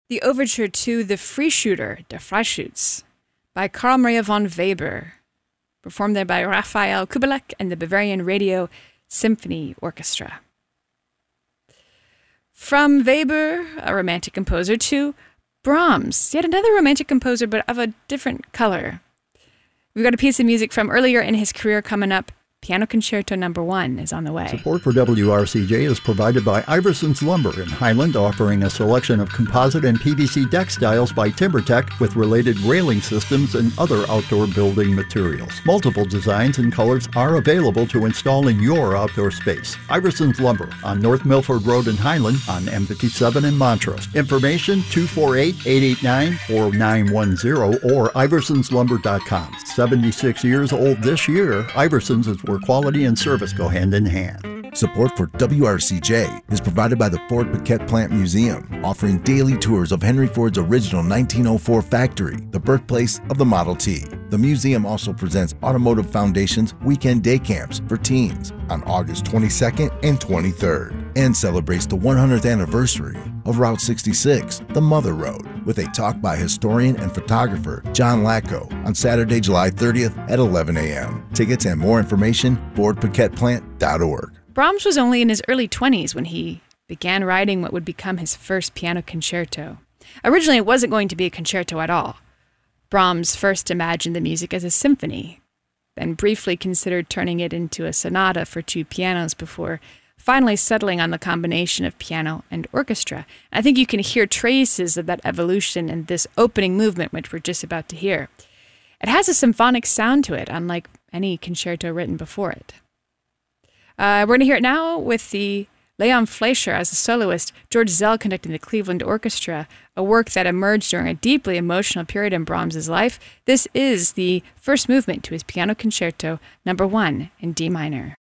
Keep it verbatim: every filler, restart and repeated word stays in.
The overture to The Freeshooter, Der Freischütz, by Carl Maria von Weber, performed there by Raphael Kubelik and the Bavarian Radio Symphony Orchestra. From Weber, a romantic composer, to Brahms, yet another romantic composer, but of a different color. We've got a piece of music from earlier in his career coming up. Piano Concerto Number One is on the way. Support for W R C J is provided by Iverson's Lumber in Highland, offering a selection of composite and P V C deck styles by TimberTech with related railing systems and other outdoor building materials. Multiple designs and colors are available to install in your outdoor space. Iverson's Lumber on North Milford Road in Highland, on M fifty-seven in Montrose. Information two four eight, eight eight nine, four nine one zero or iversons lumber dot com. seventy-six years old this year, Iverson's is where quality and service go hand in hand. Support for W R C J is provided by the Ford Paquette Plant Museum, offering daily tours of Henry Ford's original nineteen oh four factory, the birthplace of the Model T. The museum also presents Automotive Foundation's weekend day camps for teens on August twenty-second and twenty-third, and celebrates the one hundredth anniversary of Route sixty-six, the Mother Road, with a talk by historian and photographer John Lacko on Saturday, July thirtieth at eleven a.m. Tickets and more information, ford paquette plant dot org. Brahms was only in his early twenties when he began writing what would become his first piano concerto. Originally, it wasn't going to be a concerto at all. Brahms first imagined the music as a symphony, then briefly considered turning it into a sonata for two pianos before finally settling on the combination of piano and orchestra. I think you can hear traces of that evolution in this opening movement, which we're just about to hear. It has a symphonic sound to it, unlike any concerto written before it. Uh, we're going to hear it now with the Leon Fleischer as the soloist, George Zell conducting the Cleveland Orchestra, a work that emerged during a deeply emotional period in Brahms' life. This is the first movement to his Piano Concerto Number One in D minor.